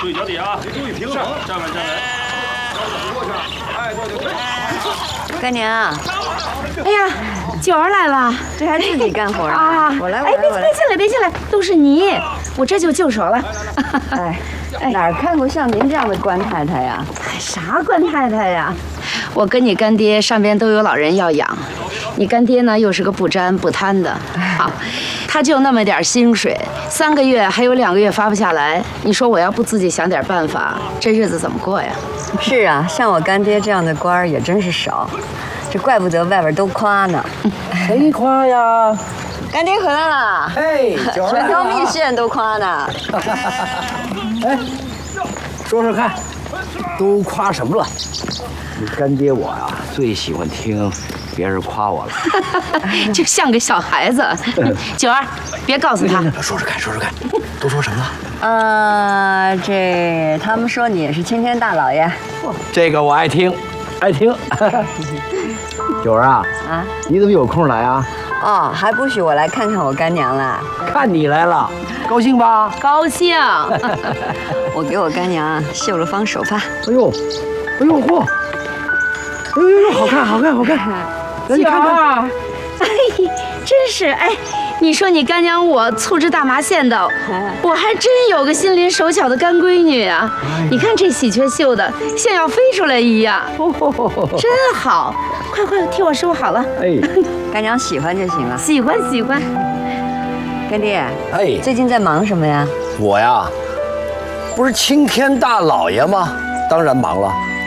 注意脚底啊！ 注意平衡。 站稳，站稳。 过去。哎，对。 干娘， 哎呀，九儿来了， 这还自己干活啊！ 我来， 哎，别进来，别进来，都是泥，我这就就手了。 哎，哪儿看过像您这样的官太太呀？ 哎，啥官太太呀？我跟你干爹上边都有老人要养，你干爹呢又是个不沾不贪的，好，他就那么点薪水，3个月还有2个月发不下来，你说我要不自己想点办法，这日子怎么过呀？ 是啊，像我干爹这样的官儿也真是少，这怪不得外边都夸呢。 谁夸呀？ 干爹回来了， 嘿， 全条密线都夸呢。 哎，说说看，都夸什么了？你干爹我呀，最喜欢听别人夸我了， 就像个小孩子。九儿，别告诉他。 说说看，说说看，都说什么了？ 这他们说你也是青天大老爷。 这个我爱听，爱听。九儿啊，你怎么有空来啊？ 哦，还不许我来看看我干娘了？ 看你来了，高兴吧？ 高兴。 我给我干娘绣了方手帕。 哎呦，哎呦嚯！哎呦，好看，好看，好看！来，你看看。 哎，真是哎，你说你干娘我粗枝大麻线的，我还真有个心灵手巧的干闺女啊！你看这喜鹊绣的，像要飞出来一样，真好！快快替我收好了。 哎， 干娘喜欢就行了。 喜欢喜欢。 干爹， 哎， 最近在忙什么呀？ 我呀，不是青天大老爷吗？当然忙了。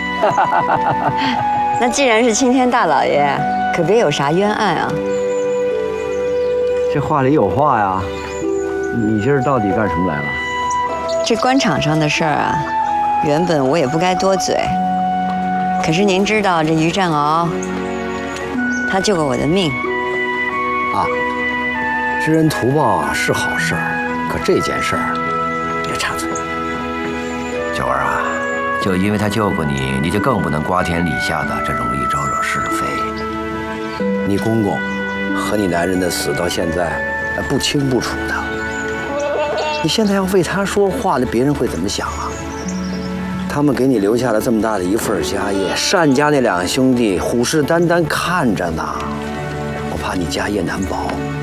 那既然是青天大老爷，可别有啥冤案啊！ 这话里有话呀。你今儿到底干什么来了？ 这官场上的事儿啊，原本我也不该多嘴。可是您知道这于占鳌，他救过我的命。 啊，知恩图报啊是好事儿，可这件事儿别插嘴。 九儿啊，就因为他救过你，你就更不能瓜田李下的，这容易招惹是非。 你公公和你男人的死到现在还不清不楚的，你现在要为他说话，那别人会怎么想啊？他们给你留下了这么大的一份家业，单家那2兄弟虎视眈眈看着呢，我怕你家业难保。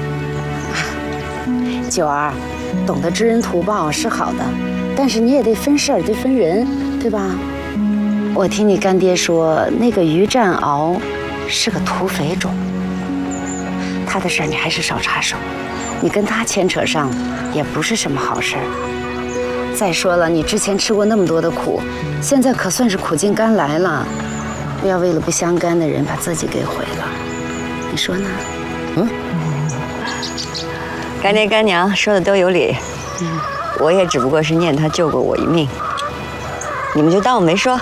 九儿，懂得知恩图报是好的，但是你也得分事儿，得分人，对吧？我听你干爹说，那个于占鳌是个土匪种，他的事儿你还是少插手，你跟他牵扯上也不是什么好事儿。再说了，你之前吃过那么多的苦，现在可算是苦尽甘来了，不要为了不相干的人把自己给毁了，你说呢？ 干爹干娘说的都有理，我也只不过是念他救过我一命，你们就当我没说。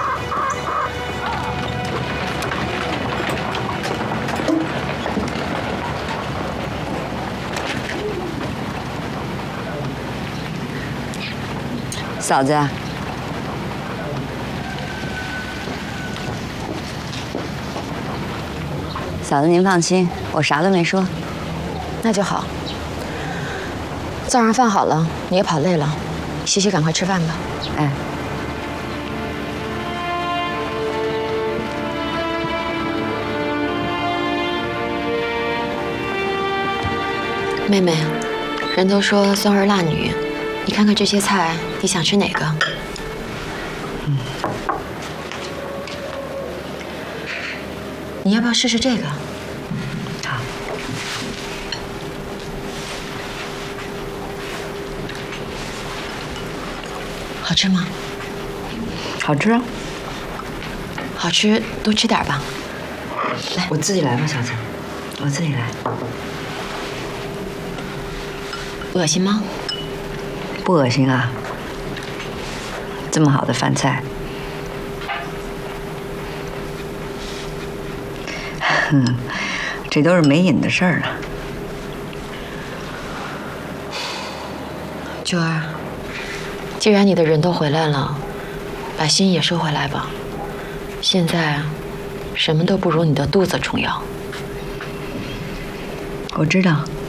嫂子，嫂子您放心，我啥都没说。 那就好。早上饭好了，你也跑累了，洗洗赶快吃饭吧。 哎， 妹妹，人都说酸儿辣女，你看看这些菜，你想吃哪个？你要不要试试这个？ 好。 好吃吗？ 好吃啊。 好吃，多吃点吧。 来，我自己来吧，嫂子，我自己来。 恶心吗？ 不恶心啊，这么好的饭菜。这都是没瘾的事儿了。 九儿，既然你的人都回来了，把心也收回来吧。现在，什么都不如你的肚子重要。 我知道。